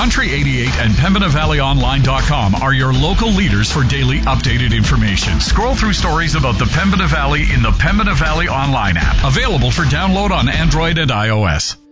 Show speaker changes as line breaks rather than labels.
Country 88 and PembinaValleyOnline.com are your local leaders for daily updated information. Scroll through stories about the Pembina Valley in the Pembina Valley Online app, available for download on Android and iOS.